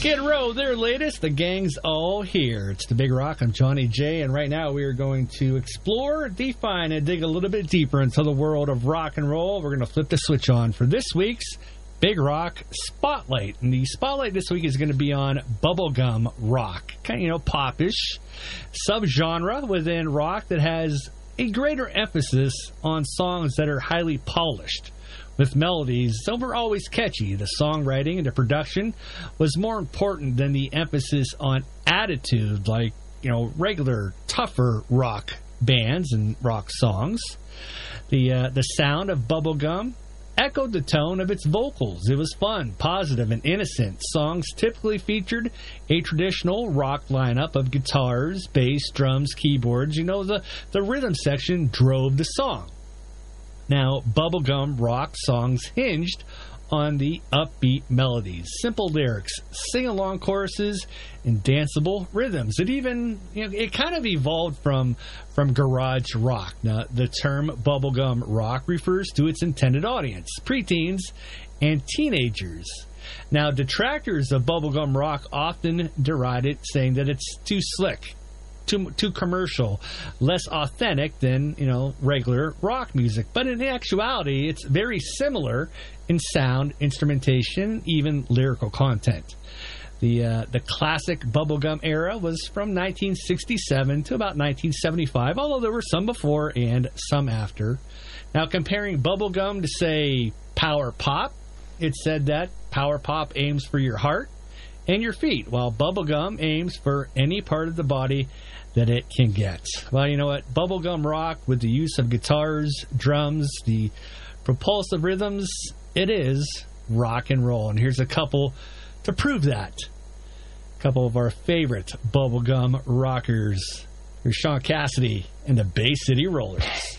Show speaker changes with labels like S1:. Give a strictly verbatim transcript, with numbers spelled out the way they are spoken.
S1: Skid Row, their latest, The Gang's All Here. It's The Big Rock. I'm Johnny J, and right now we are going to explore, define, and dig a little bit deeper into the world of rock and roll. We're going to flip the switch on for this week's Big Rock Spotlight. And the spotlight this week is going to be on bubblegum rock. Kind of, you know, popish subgenre within rock that has a greater emphasis on songs that are highly polished with melodies that were always catchy. The songwriting and the production was more important than the emphasis on attitude, like, you know, regular, tougher rock bands and rock songs. The uh, the sound of bubblegum echoed the tone of its vocals. It was fun, positive, and innocent. Songs typically featured a traditional rock lineup of guitars, bass, drums, keyboards. You know, the, the rhythm section drove the song. Now, bubblegum rock songs hinged on the upbeat melodies, simple lyrics, sing-along choruses, and danceable rhythms. It even, you know, it kind of evolved from from garage rock. Now, the term bubblegum rock refers to its intended audience, preteens and teenagers. Now, detractors of bubblegum rock often deride it, saying that it's too slick, Too, too commercial, less authentic than, you know, regular rock music. But in actuality, it's very similar in sound, instrumentation, even lyrical content. The uh, the classic bubblegum era was from nineteen sixty-seven to about nineteen seventy-five, although there were some before and some after. Now, comparing bubblegum to, say, power pop, it said that power pop aims for your heart and your feet, while bubblegum aims for any part of the body that it can get. Well, you know what? Bubblegum rock, with the use of guitars, drums, the propulsive rhythms, it is rock and roll. And here's a couple to prove that. A couple of our favorite bubblegum rockers. Here's Sean Cassidy and the Bay City Rollers.